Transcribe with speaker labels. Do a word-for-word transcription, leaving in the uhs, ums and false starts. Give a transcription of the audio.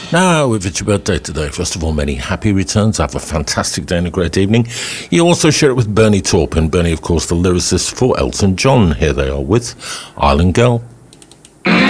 Speaker 1: Now, if it's your birthday today, first of all, many happy returns. Have a fantastic day and a great evening. You also share it with Bernie Taupin. Bernie, of course, the lyricist for Elton John. Here they are with Island Girl.